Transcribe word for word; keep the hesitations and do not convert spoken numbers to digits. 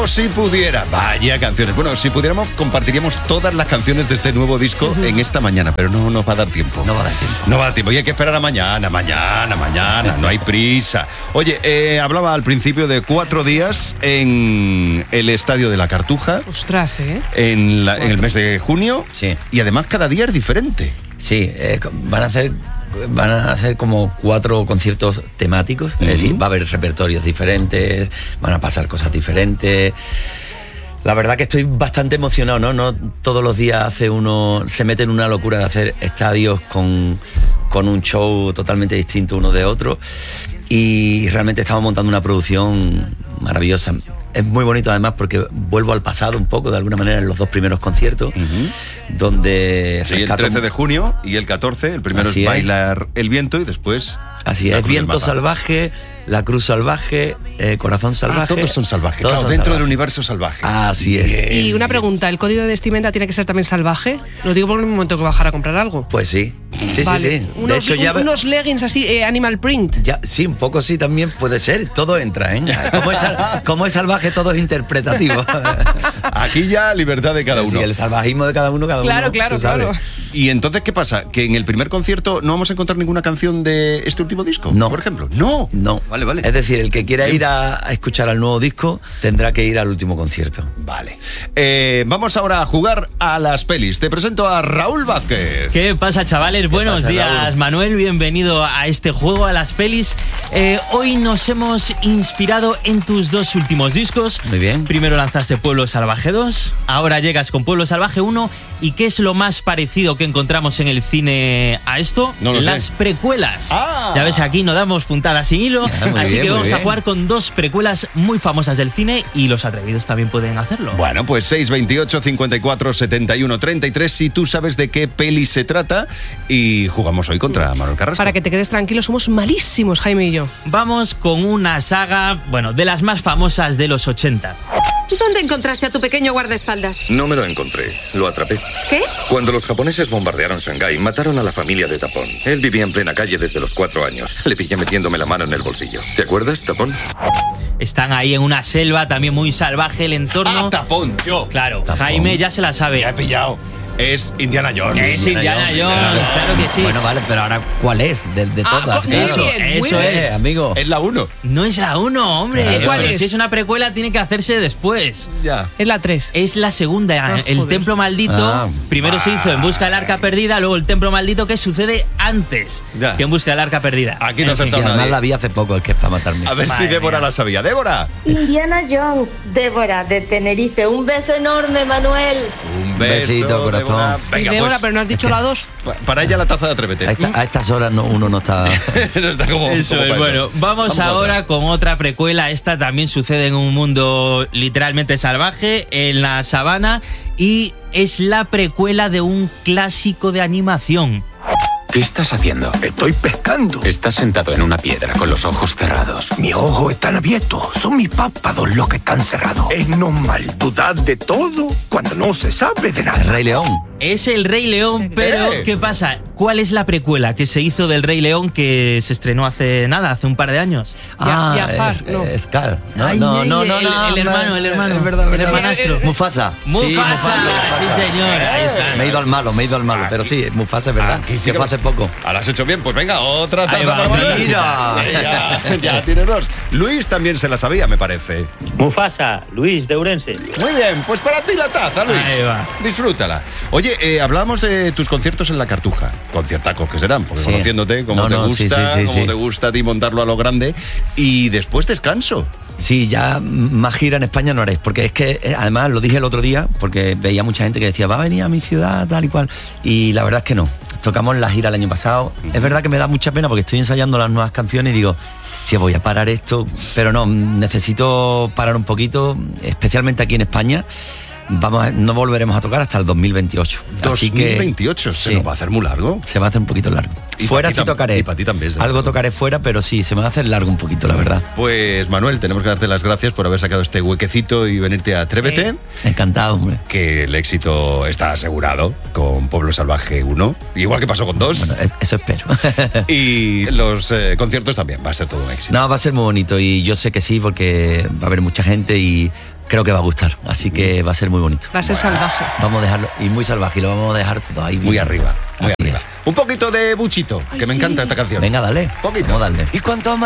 O si pudiera, vaya canciones. Bueno, si pudiéramos, compartiríamos todas las canciones de este nuevo disco uh-huh. en esta mañana, pero no nos va a dar tiempo. No va a dar tiempo. No va a dar tiempo. Y hay que esperar a mañana, mañana, mañana. No hay prisa. Oye, eh, hablaba al principio de cuatro días en el Estadio de la Cartuja. Ostras, ¿eh? En, la, en el mes de junio. Sí. Y además cada día es diferente. Sí, eh, van a hacer... Van a hacer como cuatro conciertos temáticos, uh-huh. es decir, va a haber repertorios diferentes, van a pasar cosas diferentes. La verdad que estoy bastante emocionado, ¿no? No todos los días hace uno, se mete en una locura de hacer estadios con, con un show totalmente distinto uno de otro. Y realmente estamos montando una producción maravillosa. Es muy bonito además porque vuelvo al pasado un poco, de alguna manera, en los dos primeros conciertos, uh-huh. donde... Sí, el trece de junio y el catorce, el primero es, es Bailar el Viento y después... Así es, Viento Salvaje, La Cruz Salvaje, eh, Corazón Salvaje... Ah, todos son salvajes, todos claro, son dentro salvajes. del universo salvaje. Así es. Y una pregunta, ¿el código de vestimenta tiene que ser también salvaje? Lo digo porque en un momento que bajar a comprar algo. Pues sí, sí, vale. sí, sí. Unos, de hecho, ya... unos leggings así, eh, animal print. Ya, sí, un poco sí también puede ser, todo entra, ¿eh? Como es, como es salvaje, todo es interpretativo. Aquí ya libertad de cada uno. Y el salvajismo de cada uno, cada claro, uno. Claro, claro, claro. ¿Y entonces qué pasa? ¿Que en el primer concierto no vamos a encontrar ninguna canción de este último disco? No. Por ejemplo. No. No. Vale, vale. Es decir, el que quiera ir a, a escuchar al nuevo disco tendrá que ir al último concierto. Vale. Eh, vamos ahora a jugar a las pelis. Te presento a Raúl Vázquez. ¿Qué pasa, chavales? Buenos pasa, días, Raúl? Manuel. Bienvenido a este juego, a las pelis. Eh, hoy nos hemos inspirado en tus dos últimos discos. Muy bien. Primero lanzaste Pueblo Salvaje dos, ahora llegas con Pueblo Salvaje uno. ¿Y qué es lo más parecido que encontramos en el cine a esto? No lo Las sé. precuelas. Ah. Ya ves, aquí no damos puntadas sin hilo, Ah, muy así bien, que muy vamos bien. a jugar con dos precuelas muy famosas del cine y los atrevidos también pueden hacerlo. Bueno, pues seis veintiocho, cincuenta y cuatro, setenta y uno, treinta y tres si tú sabes de qué peli se trata y jugamos hoy contra Manuel Carrasco. Para que te quedes tranquilo, somos malísimos, Jaime y yo. Vamos con una saga, bueno, de las más famosas de los ochenta. ¿Dónde encontraste a tu pequeño guardaespaldas? No me lo encontré, lo atrapé. ¿Qué? Cuando los japoneses bombardearon Shanghái, mataron a la familia de Tapón. Él vivía en plena calle desde los cuatro años. Le pillé metiéndome la mano en el bolsillo. ¿Te acuerdas, Tapón? Están ahí en una selva, también muy salvaje el entorno. Ah, Tapón, yo. Claro, Tapón. Jaime ya se la sabe. Ya he pillado. Es Indiana Jones. Es Indiana Jones, claro que sí. Bueno, vale, pero ahora, ¿cuál es? De, de Ah, todas, muy claro. bien, muy Eso bien. es. Eh, amigo. Es la uno. No es la uno, hombre. ¿Eh, cuál Pero es? Si es una precuela, tiene que hacerse después. Ya. Es la tres. Es la segunda, Ah, el joder. Templo Maldito. Ah, primero se hizo En Busca del Arca Perdida, luego el Templo Maldito, que sucede antes Ya. que En Busca del Arca Perdida. Aquí no Sí, ha sí, acertado además nadie. la vi hace poco, es que es para matarme. A ver si Madre Débora mía. la sabía. ¡Débora! Indiana Jones, Débora de Tenerife. Un beso enorme, Manuel. Un besito, corazón. Débora. Y Venga, Débora, pues, pero no has dicho la dos. pa- para ella la taza de Atrévete. A, esta- a estas horas no, uno no está... No está como, Eso como es, para bueno, eso. vamos, Vamos a ahora otra. con otra precuela. Esta también sucede en un mundo literalmente salvaje, en la sabana, y es la precuela de un clásico de animación. ¿Qué estás haciendo? Estoy pescando. Estás sentado en una piedra con los ojos cerrados. Mis ojos están abiertos. Son mis párpados los que están cerrados. Es normal dudar de todo cuando no se sabe de El nada. Rey León. Es el Rey León, pero Eh. ¿qué pasa? ¿Cuál es la precuela que se hizo del Rey León que se estrenó hace nada, hace un par de años? Ah, Jafar, es, no. es Scar. No, Ay, no, ay, no, no, el- no, el hermano, el hermano. Es verdad, El verdad. hermanastro. Mufasa. Mufasa, Sí, Mufasa, sí, señor, ahí está. Me he ido al malo, me he ido al malo. Pero sí, Mufasa es verdad. Aquí sí que que fue vas- hace poco. Ahora has hecho bien, pues venga, otra taza Ahí va, para Manuel. mira. Ya, ya tienes dos. Luis también se la sabía, me parece. Mufasa, Luis de Ourense. Muy bien, pues para ti la taza, Luis. Ahí va. Disfrútala. Oye, eh, hablábamos de tus conciertos en la Cartuja. Conciertacos que serán, porque Sí. conociéndote, cómo No, te no, sí, gusta, sí, sí, cómo sí. te gusta a ti montarlo a lo grande. Y después descanso. Sí, ya más gira en España no haréis, porque es que, eh, además, lo dije el otro día, porque veía mucha gente que decía, va a venir a mi ciudad, tal y cual, y la verdad es que no. Tocamos la gira el año pasado. Es verdad que me da mucha pena porque estoy ensayando las nuevas canciones y digo, si voy a parar esto, pero no, necesito parar un poquito, especialmente aquí en España. Vamos a- no volveremos a tocar hasta el dos mil veintiocho. Así que, dos mil veintiocho, se sí. nos va a hacer muy largo. Se va a hacer un poquito largo. Y Fuera pa' ti sí tam- tocaré. y pa' ti también, desde Algo luego. tocaré fuera, pero sí, se me va a hacer largo un poquito, la verdad. Pues Manuel, tenemos que darte las gracias por haber sacado este huequecito y venirte a Atrévete. Sí. Encantado, hombre. Que el éxito está asegurado con Pueblo Salvaje uno, igual que pasó con dos. Bueno, es- eso espero. Y los eh, conciertos también, va a ser todo un éxito. No, va a ser muy bonito y yo sé que sí, porque va a haber mucha gente y creo que va a gustar, así que va a ser muy bonito. Va a ser salvaje. Vamos a dejarlo, y muy salvaje, y lo vamos a dejar todo ahí. Muy bien. arriba, muy Así arriba. es. Un poquito de Buchito, que Ay, me sí. encanta esta canción. Venga, dale. Poquito. Vamos a darle. Y cuanto